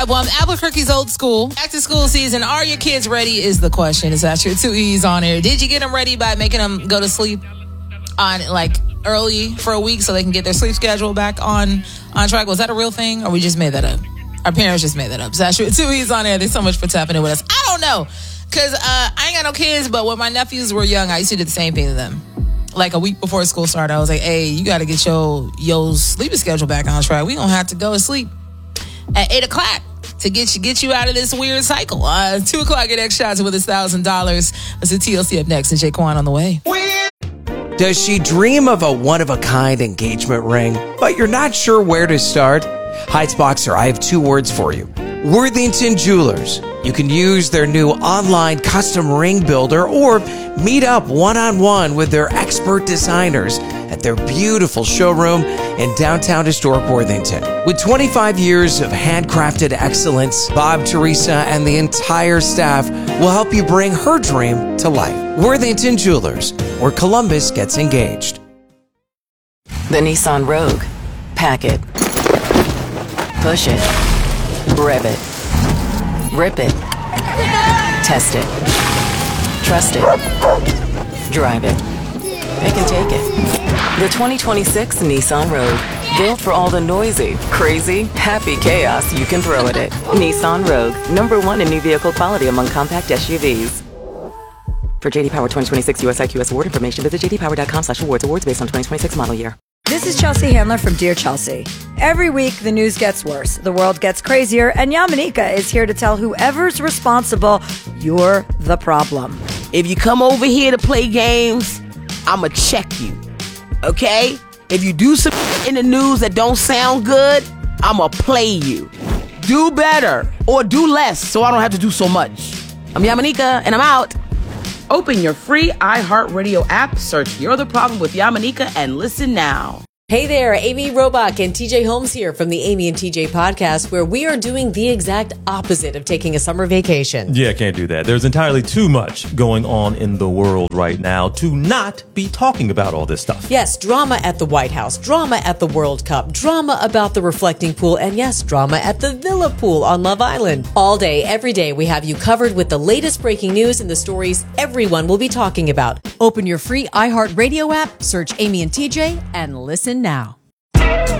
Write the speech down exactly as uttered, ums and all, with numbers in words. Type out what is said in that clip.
five one. Albuquerque's old school. Back to school season. Are your kids ready is the question. It's actually two E's on here. Did you get them ready by making them go to sleep on like early for a week so they can get their sleep schedule back on, on track? Was that a real thing or we just made that up? Our parents just made that up. So actually two E's on there. Thanks so much for tapping in with us. I don't know. Because uh, I ain't got no kids, but when my nephews were young, I used to do the same thing to them. Like a week before school started, I was like, hey, you got to get your, your sleeping schedule back on track. We going to have to go to sleep at eight o'clock to get you get you out of this weird cycle. Uh, two o'clock at X Shots with one thousand dollars. That's a T L C up next, and Jay Quan on the way. Does she dream of a one-of-a-kind engagement ring, but you're not sure where to start? Heights Boxer, I have two words for you. Worthington Jewelers. You can use their new online custom ring builder or meet up one-on-one with their expert designers at their beautiful showroom in downtown historic Worthington. With twenty-five years of handcrafted excellence, Bob, Teresa, and the entire staff will help you bring her dream to life. Worthington Jewelers, where Columbus gets engaged. The Nissan Rogue. Pack it. Push it. Rev it. Rip it. Test it. Trust it. Drive it. Pick and take it. The twenty twenty-six Nissan Rogue. Built for all the noisy, crazy, happy chaos you can throw at it. Nissan Rogue. Number one in new vehicle quality among compact S U Vs. For J D Power twenty twenty-six U S I Q S award information, visit j d power dot com slash awards. Awards based on twenty twenty-six model year. This is Chelsea Handler from Dear Chelsea. Every week, the news gets worse, the world gets crazier, and Yamanika is here to tell whoever's responsible, you're the problem. If you come over here to play games, I'ma check you, okay? If you do some in the news that don't sound good, I'ma play you. Do better, or do less, so I don't have to do so much. I'm Yamanika, and I'm out. Open your free iHeartRadio app, search You're the Problem with Yamanika, and listen now. Hey there, Amy Robach and T J Holmes here from the Amy and T J podcast, where we are doing the exact opposite of taking a summer vacation. Yeah, can't do that. There's entirely too much going on in the world right now to not be talking about all this stuff. Yes, drama at the White House, drama at the World Cup, drama about the reflecting pool, and yes, drama at the Villa pool on Love Island. All day, every day, we have you covered with the latest breaking news and the stories everyone will be talking about. Open your free iHeartRadio app, search Amy and T J, and listen now.